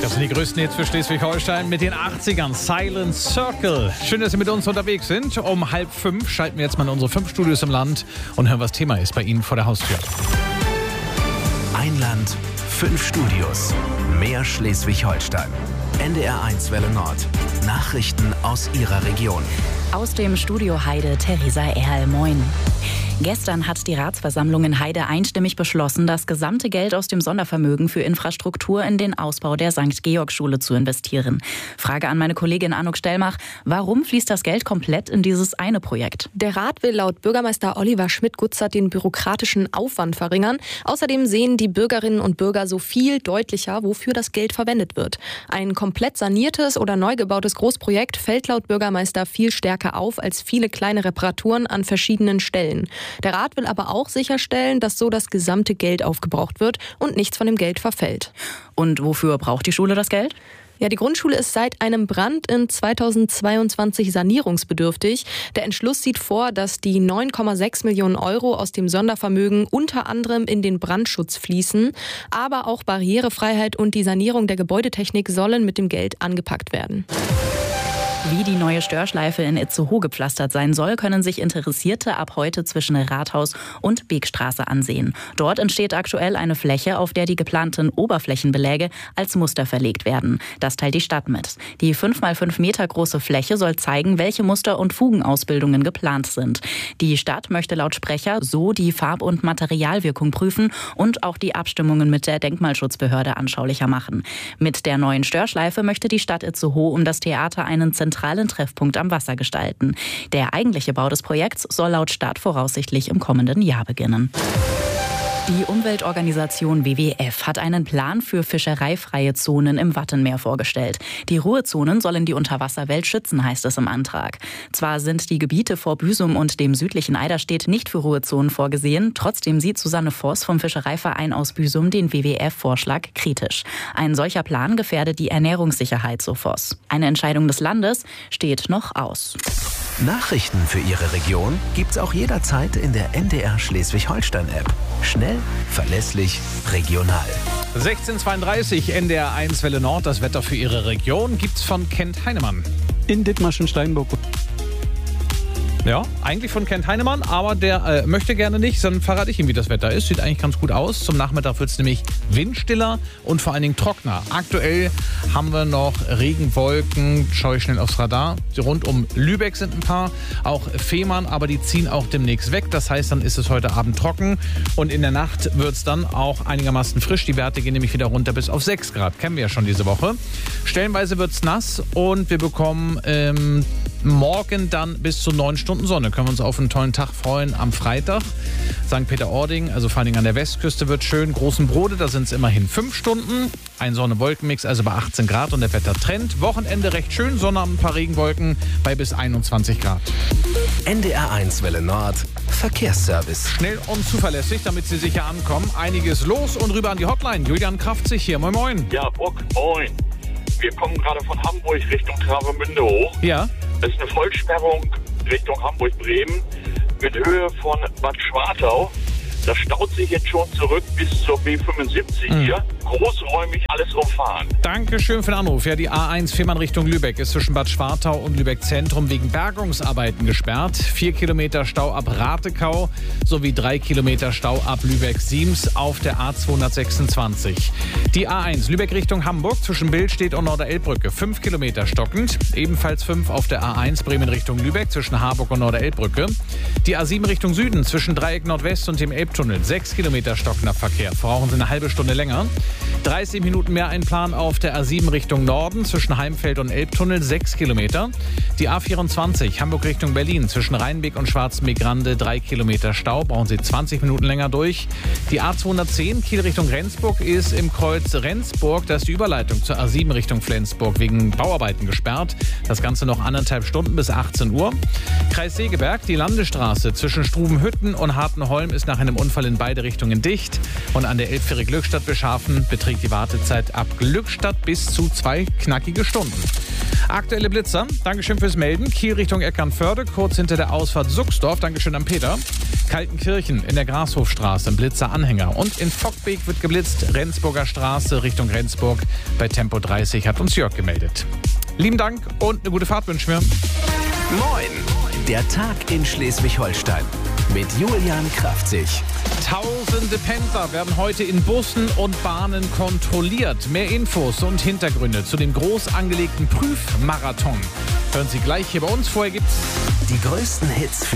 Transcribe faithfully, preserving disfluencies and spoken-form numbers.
Das sind die größten Hits für Schleswig-Holstein mit den achtzigern. Silent Circle. Schön, dass Sie mit uns unterwegs sind. Um halb fünf schalten wir jetzt mal in unsere fünf Studios im Land und hören, was Thema ist bei Ihnen vor der Haustür. Ein Land, fünf Studios. Mehr Schleswig-Holstein. N D R eins Welle Nord. Nachrichten aus Ihrer Region. Aus dem Studio Heide, Theresa Erl. Moin. Gestern hat die Ratsversammlung in Heide einstimmig beschlossen, das gesamte Geld aus dem Sondervermögen für Infrastruktur in den Ausbau der Sankt Georg Schule zu investieren. Frage an meine Kollegin Anuk Stellmach, warum fließt das Geld komplett in dieses eine Projekt? Der Rat will laut Bürgermeister Oliver Schmidt-Gutzert den bürokratischen Aufwand verringern. Außerdem sehen die Bürgerinnen und Bürger so viel deutlicher, wofür das Geld verwendet wird. Ein komplett saniertes oder neu gebautes Großprojekt fällt laut Bürgermeister viel stärker auf als viele kleine Reparaturen an verschiedenen Stellen. Der Rat will aber auch sicherstellen, dass so das gesamte Geld aufgebraucht wird und nichts von dem Geld verfällt. Und wofür braucht die Schule das Geld? Ja, die Grundschule ist seit einem Brand in zweitausendzweiundzwanzig sanierungsbedürftig. Der Entschluss sieht vor, dass die neun Komma sechs Millionen Euro aus dem Sondervermögen unter anderem in den Brandschutz fließen. Aber auch Barrierefreiheit und die Sanierung der Gebäudetechnik sollen mit dem Geld angepackt werden. Wie die neue Störschleife in Itzehoe gepflastert sein soll, können sich Interessierte ab heute zwischen Rathaus und Beekstraße ansehen. Dort entsteht aktuell eine Fläche, auf der die geplanten Oberflächenbeläge als Muster verlegt werden. Das teilt die Stadt mit. Die fünf mal fünf Meter große Fläche soll zeigen, welche Muster- und Fugenausbildungen geplant sind. Die Stadt möchte laut Sprecher so die Farb- und Materialwirkung prüfen und auch die Abstimmungen mit der Denkmalschutzbehörde anschaulicher machen. Mit der neuen Störschleife möchte die Stadt Itzehoe um das Theater einen zentralen Treffpunkt am Wasser gestalten. Der eigentliche Bau des Projekts soll laut Stadt voraussichtlich im kommenden Jahr beginnen. Die Umweltorganisation W W F hat einen Plan für fischereifreie Zonen im Wattenmeer vorgestellt. Die Ruhezonen sollen die Unterwasserwelt schützen, heißt es im Antrag. Zwar sind die Gebiete vor Büsum und dem südlichen Eiderstedt nicht für Ruhezonen vorgesehen, trotzdem sieht Susanne Voss vom Fischereiverein aus Büsum den W W F-Vorschlag kritisch. Ein solcher Plan gefährde die Ernährungssicherheit, so Voss. Eine Entscheidung des Landes steht noch aus. Nachrichten für Ihre Region gibt's auch jederzeit in der N D R Schleswig-Holstein-App. Schnell, verlässlich, regional. sechzehn Uhr zweiunddreißig, N D R eins Welle Nord. Das Wetter für Ihre Region gibt's von Kent Heinemann. In Dithmarschen-Steinburg. Ja, eigentlich von Kent Heinemann, aber der äh, möchte gerne nicht, sondern verrate ich ihm, wie das Wetter ist. Sieht eigentlich ganz gut aus. Zum Nachmittag wird es nämlich windstiller und vor allen Dingen trockener. Aktuell haben wir noch Regenwolken, schaue ich schnell aufs Radar. Rund um Lübeck sind ein paar, auch Fehmarn, aber die ziehen auch demnächst weg. Das heißt, dann ist es heute Abend trocken und in der Nacht wird es dann auch einigermaßen frisch. Die Werte gehen nämlich wieder runter bis auf sechs Grad. Kennen wir ja schon diese Woche. Stellenweise wird es nass und wir bekommen ähm, morgen dann bis zu neun Stunden Sonne. Können wir uns auf einen tollen Tag freuen am Freitag. Sankt Peter-Ording, also vor allen Dingen an der Westküste, wird schön. Großen Brode, da sind es immerhin fünf Stunden. Ein Sonne-Wolken-Mix, also bei achtzehn Grad und der Wettertrend. Wochenende recht schön, Sonne, ein paar Regenwolken bei bis einundzwanzig Grad. N D R eins Welle Nord, Verkehrsservice. Schnell und zuverlässig, damit Sie sicher ankommen. Einiges los und rüber an die Hotline. Julian Kraftzig hier, moin moin. Ja, Bock, moin. Wir kommen gerade von Hamburg Richtung Travemünde hoch. Ja. Das ist eine Vollsperrung Richtung Hamburg-Bremen mit Höhe von Bad Schwartau. Das staut sich jetzt schon zurück bis zur B fünfundsiebzig mhm. hier. Großräumig alles umfahren. Dankeschön für den Anruf. Ja, die A eins Fehmarn Richtung Lübeck ist zwischen Bad Schwartau und Lübeck Zentrum wegen Bergungsarbeiten gesperrt. Vier Kilometer Stau ab Ratekau sowie drei Kilometer Stau ab Lübeck-Siems auf der A zweihundertsechsundzwanzig. Die A eins Lübeck Richtung Hamburg zwischen Billstedt und Norderelbbrücke. Fünf Kilometer stockend. Ebenfalls fünf auf der A eins Bremen Richtung Lübeck zwischen Harburg und Norderelbbrücke. Die A sieben Richtung Süden zwischen Dreieck Nordwest und dem Elbtunnel. Sechs Kilometer stockender Verkehr. Brauchen Sie eine halbe Stunde länger. dreißig Minuten mehr Einplan auf der A sieben Richtung Norden zwischen Heimfeld und Elbtunnel, sechs Kilometer. Die A vierundzwanzig Hamburg Richtung Berlin zwischen Rheinbeck und Schwarzenbeck-Grande, drei Kilometer Stau, brauchen Sie zwanzig Minuten länger durch. Die A zweihundertzehn Kiel Richtung Rendsburg ist im Kreuz Rendsburg, da ist die Überleitung zur A sieben Richtung Flensburg wegen Bauarbeiten gesperrt. Das Ganze noch anderthalb Stunden bis achtzehn Uhr. Kreis Segeberg, die Landesstraße zwischen Struvenhütten und Hartenholm ist nach einem Unfall in beide Richtungen dicht. Und an der Elbfähre Glückstadt Beschafen Insgesamt beträgt die Wartezeit ab Glückstadt bis zu zwei knackige Stunden. Aktuelle Blitzer, Dankeschön fürs Melden. Kiel Richtung Eckernförde, kurz hinter der Ausfahrt Suchsdorf, Dankeschön an Peter. Kaltenkirchen in der Grashofstraße, Blitzer-Anhänger. Und in Fockbeek wird geblitzt, Rendsburger Straße Richtung Rendsburg. Bei Tempo dreißig hat uns Jörg gemeldet. Lieben Dank und eine gute Fahrt wünschen wir. Moin! Der Tag in Schleswig-Holstein mit Julian Kraftzig. Tausende Pendler werden heute in Bussen und Bahnen kontrolliert. Mehr Infos und Hintergründe zu dem groß angelegten Prüfmarathon hören Sie gleich hier bei uns. Vorher gibt's die größten Hits für